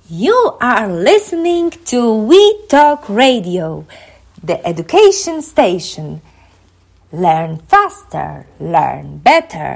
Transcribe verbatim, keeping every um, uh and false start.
You are listening to We Talk Radio, the education station. Learn faster, learn better.